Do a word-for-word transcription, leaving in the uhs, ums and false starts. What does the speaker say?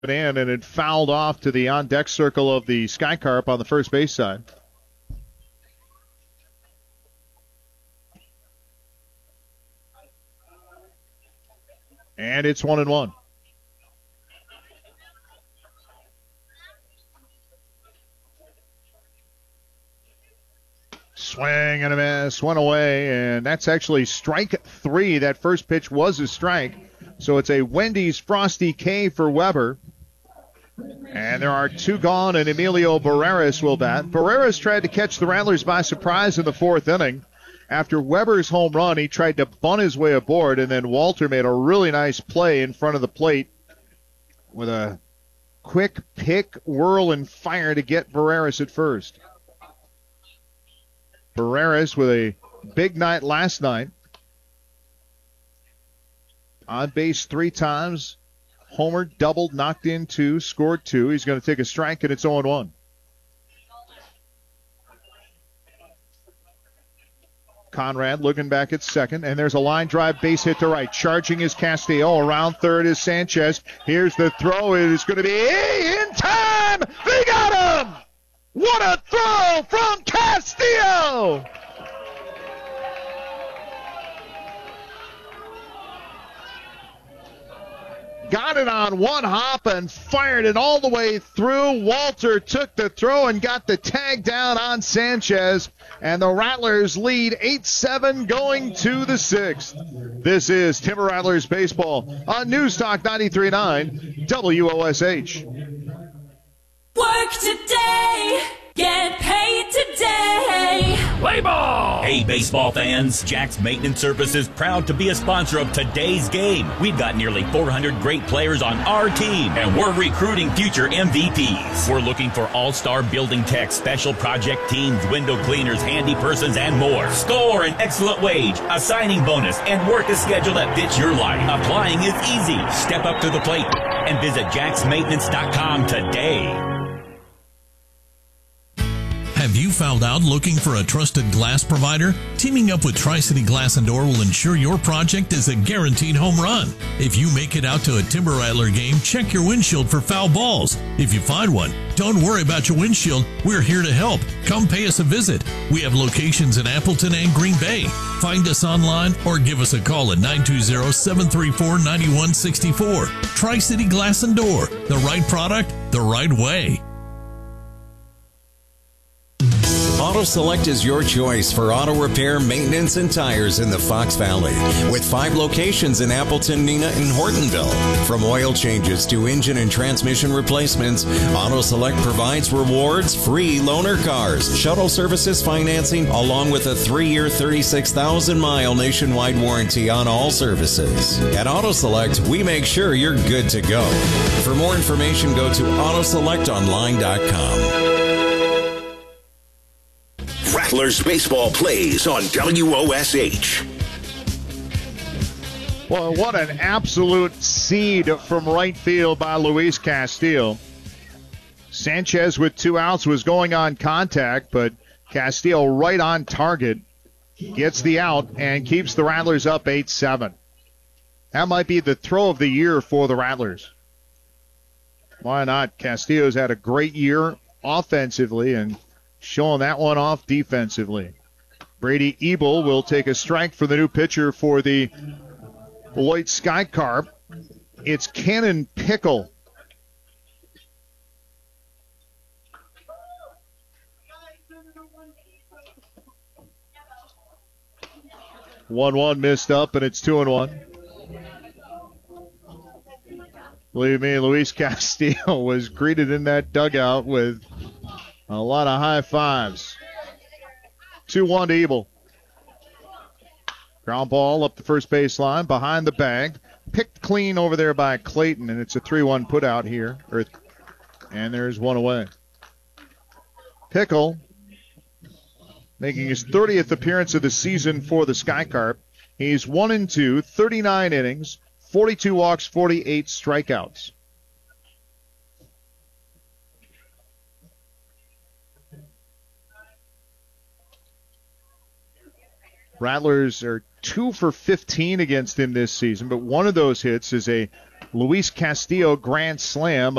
in, and it fouled off to the on-deck circle of the Sky Carp on the first base side. And it's one and one. Swing and a miss, one away, and that's actually strike three. That first pitch was a strike. So it's a Wendy's Frosty K for Weber. And there are two gone, and Emilio Barreras will bat. Barreras tried to catch the Rattlers by surprise in the fourth inning. After Weber's home run, he tried to bunt his way aboard, and then Walter made a really nice play in front of the plate with a quick pick, whirl, and fire to get Barreras at first. Barreras with a big night last night. On base three times. Homer doubled, knocked in two, scored two. He's going to take a strike, and it's oh one. Conrad looking back at second, and there's a line drive base hit to right. Charging is Castillo. Around third is Sanchez. Here's the throw. It is going to be in time. They got him! What a throw from Castillo! Got it on one hop and fired it all the way through. Walter took the throw and got the tag down on Sanchez. And the Rattlers lead eight seven going to the sixth. This is Timber Rattlers Baseball on News Talk ninety-three point nine W O S H. Work today, get paid today. Play ball! Hey, baseball fans, Jack's Maintenance Services proud to be a sponsor of today's game. We've got nearly four hundred great players on our team, and we're recruiting future M V Ps. We're looking for all-star building techs, special project teams, window cleaners, handy persons, and more. Score an excellent wage, a signing bonus, and work a schedule that fits your life. Applying is easy. Step up to the plate and visit jacks maintenance dot com today. Have you found out looking for a trusted glass provider? Teaming up with Tri-City Glass and Door will ensure your project is a guaranteed home run. If you make it out to a Timber Rattler game, check your windshield for foul balls. If you find one, don't worry about your windshield. We're here to help. Come pay us a visit. We have locations in Appleton and Green Bay. Find us online or give us a call at nine two zero, seven three four, nine one six four. Tri-City Glass and Door. The right product, the right way. Auto Select is your choice for auto repair, maintenance, and tires in the Fox Valley. With five locations in Appleton, Neenah, and Hortonville. From oil changes to engine and transmission replacements, Auto Select provides rewards, free loaner cars, shuttle services financing, along with a three-year, thirty-six thousand mile nationwide warranty on all services. At Auto Select, we make sure you're good to go. For more information, go to auto select online dot com. Rattlers Baseball plays on W O S H. Well, what an absolute seed from right field by Luis Castillo. Sanchez with two outs was going on contact, but Castillo right on target gets the out and keeps the Rattlers up eight seven. That might be the throw of the year for the Rattlers. Why not? Castillo's had a great year offensively and showing that one off defensively. Brady Ebel will take a strike for the new pitcher for the Beloit Sky Carp. It's Cannon Pickle. one one missed up, and it's two and one. Believe me, Luis Castillo was greeted in that dugout with a lot of high fives. two one to Ebel. Ground ball up the first baseline, behind the bag. Picked clean over there by Clayton, and it's a three one put out here. And there's one away. Pickle making his thirtieth appearance of the season for the Sky Carp. He's one and two, thirty-nine innings, forty-two walks, forty-eight strikeouts. Rattlers are two for fifteen against him this season, but one of those hits is a Luis Castillo grand slam